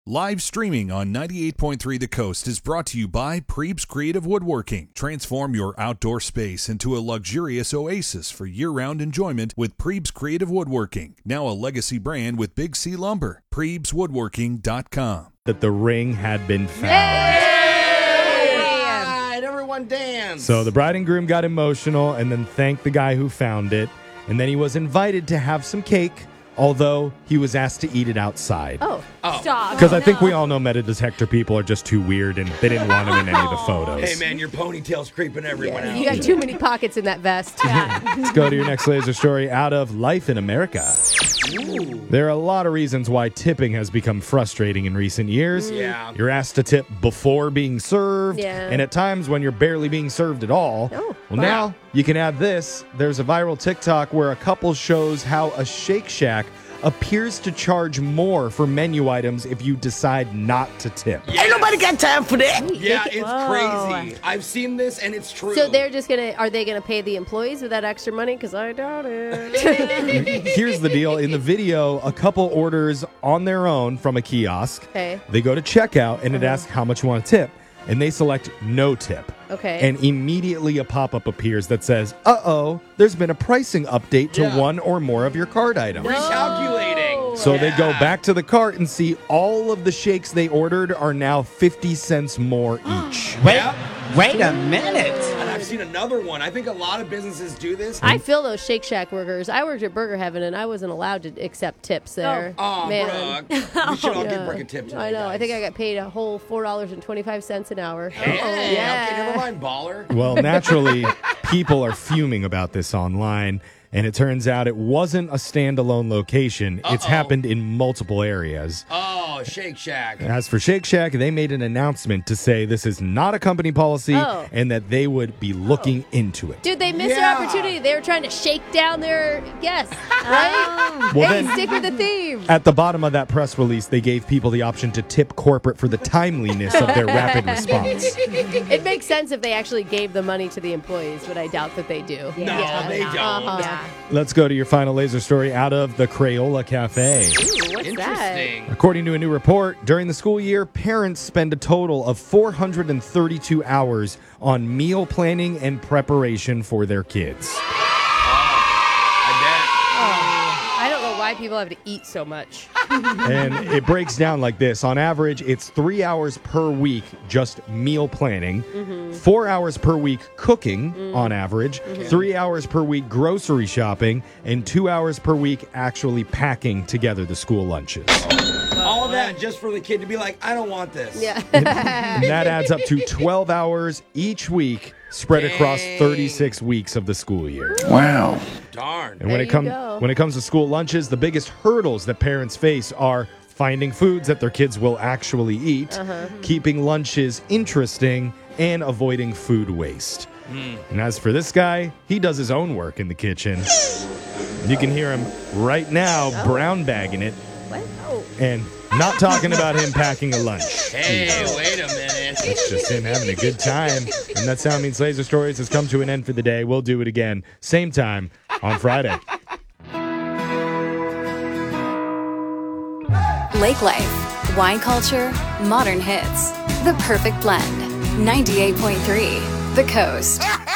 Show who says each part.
Speaker 1: Live streaming on 98.3 The Coast is brought to you by Prebes Creative Woodworking. Transform your outdoor space into a luxurious oasis for year-round enjoyment with Prebes Creative Woodworking. Now a legacy brand with Big C Lumber. PrebesWoodworking.com.
Speaker 2: That the ring had been found.
Speaker 3: Yay! Everyone dance.
Speaker 2: So the bride and groom got emotional and then thanked the guy who found it. And then he was invited to have some cake, although he was asked to eat it outside.
Speaker 4: Oh. Stop.
Speaker 2: Because I think we all know metal detector people are just too weird and they didn't want him in any of the photos.
Speaker 3: Hey, man, your ponytail's creeping everyone out.
Speaker 4: You got too many pockets in that vest.
Speaker 2: Let's go to your next laser story out of Life in America.
Speaker 3: Ooh.
Speaker 2: There are a lot of reasons why tipping has become frustrating in recent years.
Speaker 3: Yeah.
Speaker 2: You're asked to tip before being served,
Speaker 4: Yeah.
Speaker 2: and at times when you're barely being served at all.
Speaker 4: Oh,
Speaker 2: well,
Speaker 4: wow.
Speaker 2: now you can add this. There's a viral TikTok where a couple shows how a Shake Shack appears to charge more for menu items if you decide not to tip.
Speaker 3: Yes.
Speaker 5: Ain't nobody got time for that.
Speaker 3: Yeah, it's
Speaker 4: Whoa.
Speaker 3: crazy. I've seen this, and it's true.
Speaker 4: So are they gonna pay the employees with that extra money? Because I doubt it.
Speaker 2: Here's the deal. In the video, a couple orders on their own from a kiosk.
Speaker 4: Okay.
Speaker 2: They go to checkout, and it asks how much you want to tip. And they select no tip.
Speaker 4: Okay.
Speaker 2: And immediately a pop-up appears that says, uh-oh, there's been a pricing update to
Speaker 3: Yeah.
Speaker 2: one or more of your card items.
Speaker 3: Recalculating.
Speaker 2: So they go
Speaker 3: Yeah.
Speaker 2: back to the cart and see all of the shakes they ordered are now 50 cents more each.
Speaker 5: Wait a minute.
Speaker 3: And I've seen another one. I think a lot of businesses do this.
Speaker 4: I feel those Shake Shack workers. I worked at Burger Heaven, and I wasn't allowed to accept tips there.
Speaker 3: Oh,
Speaker 4: man.
Speaker 3: Brooke. We should all
Speaker 4: Yeah.
Speaker 3: give Brooke a tip today,
Speaker 4: I know. I
Speaker 3: guys.
Speaker 4: think I got paid a whole $4.25 an hour.
Speaker 3: Hey,
Speaker 4: Yeah.
Speaker 3: okay, never mind, baller.
Speaker 2: Well, naturally, people are fuming about this online, and it turns out it wasn't a standalone location. It's
Speaker 3: Uh-oh.
Speaker 2: happened in multiple areas.
Speaker 3: Oh, Shake Shack.
Speaker 2: As for Shake Shack, they made an announcement to say this is not a company policy
Speaker 4: Oh.
Speaker 2: and that they would be looking into it.
Speaker 4: Dude, they missed
Speaker 3: Yeah.
Speaker 4: their opportunity. They were trying to shake down their guests, right?
Speaker 2: Well,
Speaker 4: Hey,
Speaker 2: then-
Speaker 4: stick with the theme.
Speaker 2: At the bottom of that press release, they gave people the option to tip corporate for the timeliness of their rapid response.
Speaker 4: It makes sense if they actually gave the money to the employees, but I doubt that they do.
Speaker 3: No, they don't.
Speaker 4: Uh-huh.
Speaker 2: Let's go to your final laser story out of the Crayola Cafe.
Speaker 4: Ooh, what's that?
Speaker 3: Interesting.
Speaker 2: According to a new report, during the school year, parents spend a total of 432 hours on meal planning and preparation for their kids.
Speaker 4: I don't know why people have to eat so much.
Speaker 2: And it breaks down like this. On average, it's 3 hours per week just meal planning, 4 hours per week cooking on average, 3 hours per week grocery shopping, and 2 hours per week actually packing together the school lunches.
Speaker 3: All that just for the kid to be like, I don't want this.
Speaker 4: Yeah.
Speaker 2: And that adds up to 12 hours each week spread across 36 weeks of the school year.
Speaker 5: Wow.
Speaker 3: Darn.
Speaker 2: And when
Speaker 4: There
Speaker 2: it
Speaker 4: you
Speaker 2: comes
Speaker 4: go.
Speaker 2: when it comes to school lunches, the biggest hurdles that parents face are finding foods that their kids will actually eat, keeping lunches interesting, and avoiding food waste. And as for this guy, he does his own work in the kitchen. You can hear him right now brown bagging it
Speaker 4: What? Oh.
Speaker 2: and not talking about him packing a lunch.
Speaker 3: Hey, wait a minute.
Speaker 2: It's just him having a good time. And that sound means Laser Stories has come to an end for the day. We'll do it again, same time on Friday.
Speaker 6: Lake Life, wine culture, modern hits. The perfect blend. 98.3 The Coast.